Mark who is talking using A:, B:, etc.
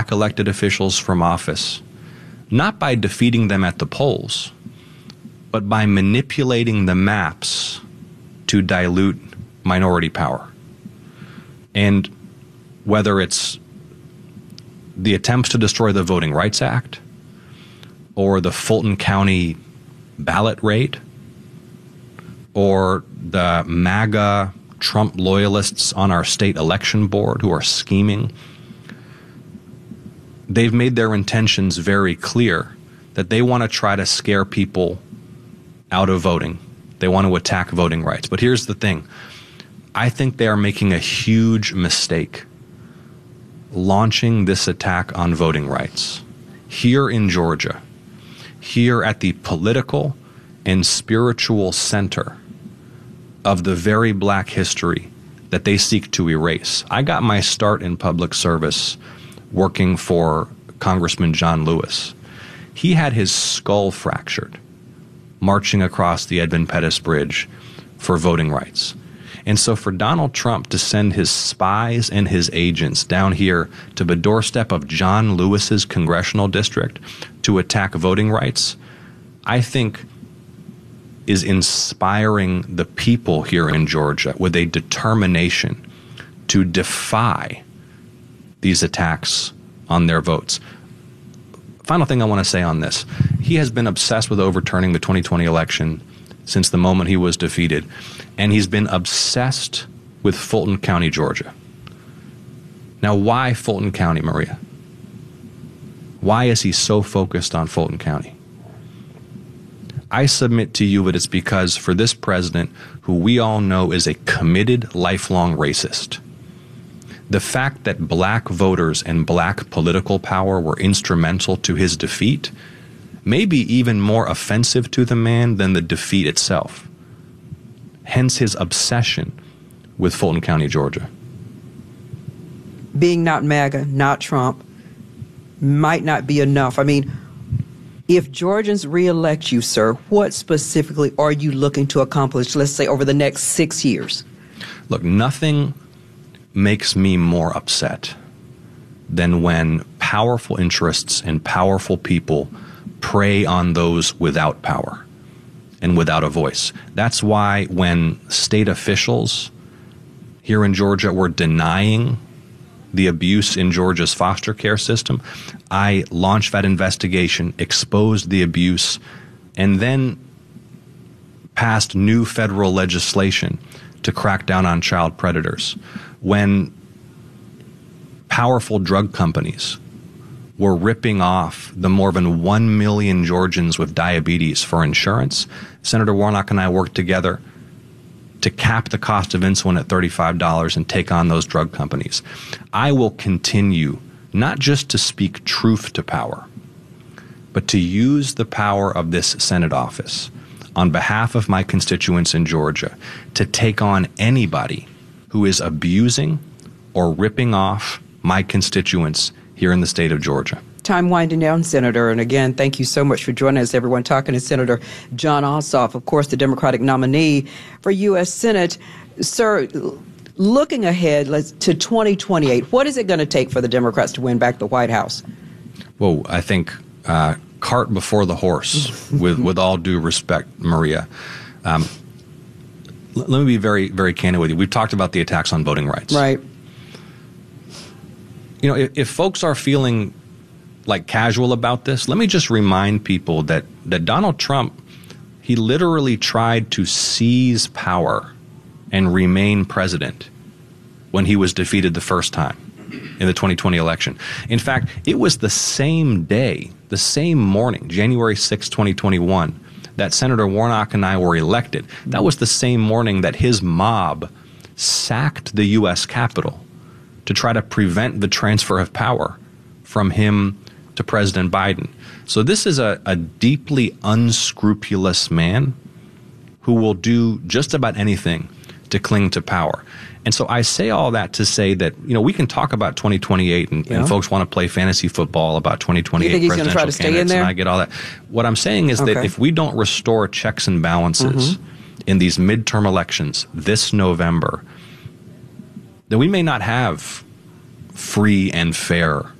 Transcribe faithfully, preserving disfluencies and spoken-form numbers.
A: black elected officials from office, not by defeating them at the polls, but by manipulating the maps to dilute minority power. And whether it's the attempts to destroy the Voting Rights Act or the Fulton County ballot raid or the MAGA Trump loyalists on our state election board who are scheming, they've made their intentions very clear that they want to try to scare people out of voting. They want to attack voting rights. But here's the thing. I think they are making a huge mistake launching this attack on voting rights here in Georgia, here at the political and spiritual center of the very black history that they seek to erase. I got my start in public service working for Congressman John Lewis. He had his skull fractured marching across the Edmund Pettus Bridge for voting rights. And so for Donald Trump to send his spies and his agents down here to the doorstep of John Lewis's congressional district to attack voting rights, I think is inspiring the people here in Georgia with a determination to defy these attacks on their votes. Final thing I want to say on this. He has been obsessed with overturning the twenty twenty election since the moment he was defeated. And he's been obsessed with Fulton County, Georgia. Now, why Fulton County, Maria? Why is he so focused on Fulton County? I submit to you that it's because for this president, who we all know is a committed, lifelong racist, the fact that black voters and black political power were instrumental to his defeat may be even more offensive to the man than the defeat itself. Hence his obsession with Fulton County, Georgia.
B: Being not MAGA, not Trump, might not be enough. I mean, if Georgians reelect you, sir, what specifically are you looking to accomplish, let's say, over the next six years?
A: Look, nothing makes me more upset than when powerful interests and powerful people prey on those without power and without a voice. That's why when state officials here in Georgia were denying the abuse in Georgia's foster care system, I launched that investigation, exposed the abuse, and then passed new federal legislation to crack down on child predators. When powerful drug companies were ripping off the more than one million Georgians with diabetes for insurance, Senator Warnock and I worked together to cap the cost of insulin at thirty-five dollars and take on those drug companies. I will continue not just to speak truth to power, but to use the power of this Senate office on behalf of my constituents in Georgia to take on anybody who is abusing or ripping off my constituents here in the state of Georgia.
B: Time winding down, Senator. And again, thank you so much for joining us, everyone. Talking to Senator Jon Ossoff, of course, the Democratic nominee for U S Senate. Sir, looking ahead let's, to twenty twenty-eight, what is it going to take for the Democrats to win back the White House?
A: Well, I think uh, cart before the horse, with, with all due respect, Maria. Um, l- let me be very, very candid with you. We've talked about the attacks on voting rights.
B: Right.
A: You know, if, if folks are feeling like casual about this, let me just remind people that, that Donald Trump, he literally tried to seize power and remain president when he was defeated the first time in the twenty twenty election. In fact, it was the same day, the same morning, January sixth, twenty twenty-one, that Senator Warnock and I were elected. That was the same morning that his mob sacked the U S Capitol to try to prevent the transfer of power from him to President Biden. So this is a, a deeply unscrupulous man who will do just about anything to cling to power. And so I say all that to say that, you know, we can talk about twenty twenty-eight and, yeah. and folks want to play fantasy football about twenty twenty-eight
B: you think he's going to try to stay in there?
A: And I get all that. What I'm saying is okay. that if we don't restore checks and balances mm-hmm. in these midterm elections this November, then we may not have free and fair